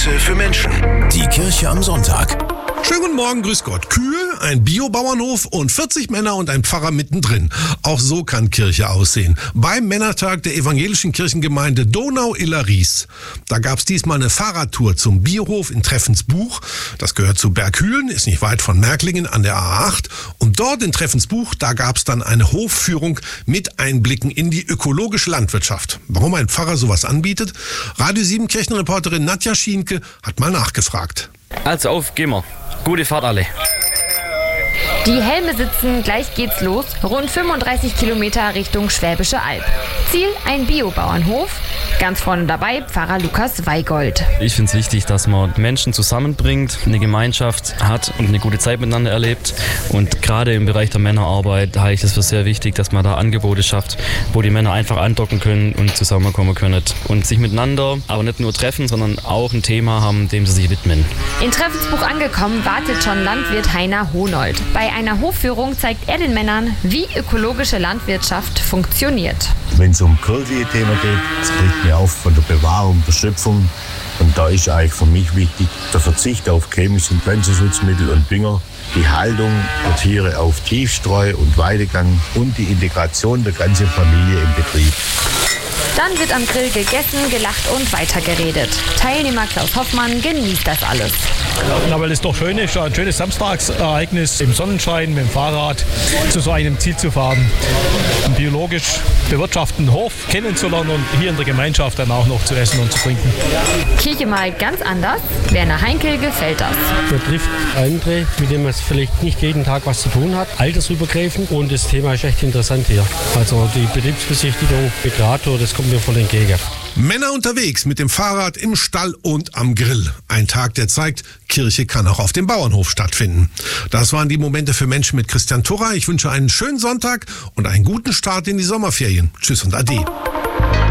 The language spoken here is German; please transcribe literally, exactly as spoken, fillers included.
Momente für Menschen. Die Kirche am Sonntag. Schönen guten Morgen, grüß Gott. Kühe, ein Biobauernhof und vierzig Männer und ein Pfarrer mittendrin. Auch so kann Kirche aussehen. Beim Männertag der evangelischen Kirchengemeinde Donau-Iller-Ries. Da gab's diesmal eine Fahrradtour zum Biohof in Treffensbuch. Das gehört zu Berghülen, ist nicht weit von Märklingen an der A acht. Und dort in Treffensbuch, da gab's dann eine Hofführung mit Einblicken in die ökologische Landwirtschaft. Warum ein Pfarrer sowas anbietet? Radio sieben Kirchenreporterin Nadja Schienke hat mal nachgefragt. Also auf, gehen wir. Gute Fahrt alle. Die Helme sitzen, gleich geht's los. Rund fünfunddreißig Kilometer Richtung Schwäbische Alb. Ziel ein Biobauernhof. Ganz vorne dabei Pfarrer Lukas Weigold. Ich finde es wichtig, dass man Menschen zusammenbringt, eine Gemeinschaft hat und eine gute Zeit miteinander erlebt. Und gerade im Bereich der Männerarbeit halte ich es für sehr wichtig, dass man da Angebote schafft, wo die Männer einfach andocken können und zusammenkommen können. Und sich miteinander, aber nicht nur treffen, sondern auch ein Thema haben, dem sie sich widmen. In Treffensbuch angekommen wartet schon Landwirt Heiner Honold. Bei einer Hofführung zeigt er den Männern, wie ökologische Landwirtschaft funktioniert. Wenn es um kirchliche Themen geht, das bringt mir auf von der Bewahrung der Schöpfung. Und da ist eigentlich für mich wichtig der Verzicht auf chemische Pflanzenschutzmittel und Dünger, die Haltung der Tiere auf Tiefstreu und Weidegang und die Integration der ganzen Familie im Betrieb. Dann wird am Grill gegessen, gelacht und weitergeredet. Teilnehmer Klaus Hoffmann genießt das alles. Ja, weil es doch schön ist, ein schönes Samstagsereignis im Sonnenschein mit dem Fahrrad zu so einem Ziel zu fahren. Einen biologisch bewirtschafteten Hof kennenzulernen und hier in der Gemeinschaft dann auch noch zu essen und zu trinken. Kirche mal ganz anders. Werner Heinkel gefällt das. Man trifft andere, mit denen man vielleicht nicht jeden Tag was zu tun hat, altersübergreifend. Und das Thema ist echt interessant hier. Also die Betriebsbesichtigung mit Radtour, das kommt mir voll entgegen. Männer unterwegs mit dem Fahrrad im Stall und am Grill. Ein Tag, der zeigt, Kirche kann auch auf dem Bauernhof stattfinden. Das waren die Momente für Menschen mit Christian Turra. Ich wünsche einen schönen Sonntag und einen guten Start in die Sommerferien. Tschüss und Ade.